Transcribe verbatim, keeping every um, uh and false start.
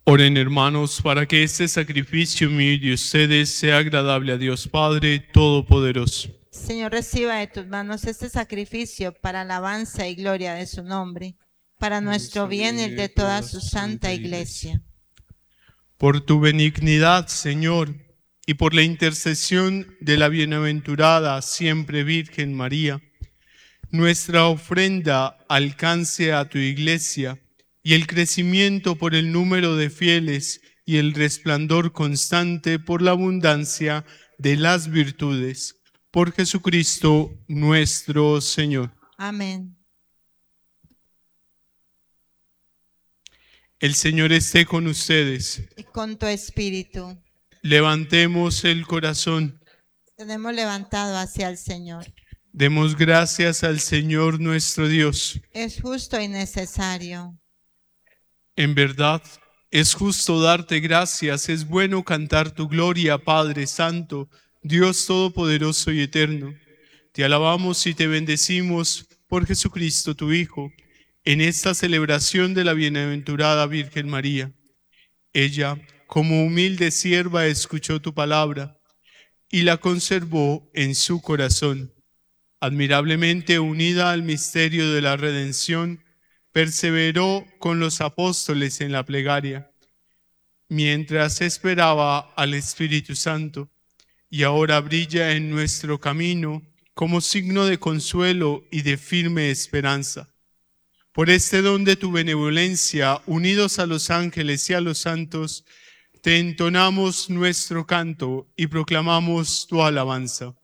Oren, hermanos, para que este sacrificio mío y de ustedes sea agradable a Dios Padre Todopoderoso. Señor, reciba de tus manos este sacrificio para alabanza y gloria de su nombre, para nuestro bien y el de toda su santa iglesia. Por tu benignidad, Señor, y por la intercesión de la bienaventurada siempre Virgen María, nuestra ofrenda alcance a tu iglesia y el crecimiento por el número de fieles y el resplandor constante por la abundancia de las virtudes. Por Jesucristo nuestro Señor. Amén. El Señor esté con ustedes. Y con tu espíritu. Levantemos el corazón. Tenemos levantado hacia el Señor. Demos gracias al Señor nuestro Dios. Es justo y necesario. En verdad, es justo darte gracias, es bueno cantar tu gloria, Padre Santo, Dios Todopoderoso y Eterno. Te alabamos y te bendecimos por Jesucristo, tu Hijo, en esta celebración de la bienaventurada Virgen María. Ella, como humilde sierva, escuchó tu palabra y la conservó en su corazón. Admirablemente unida al misterio de la redención, perseveró con los apóstoles en la plegaria, mientras esperaba al Espíritu Santo, y ahora brilla en nuestro camino como signo de consuelo y de firme esperanza. Por este don de tu benevolencia, unidos a los ángeles y a los santos, te entonamos nuestro canto y proclamamos tu alabanza.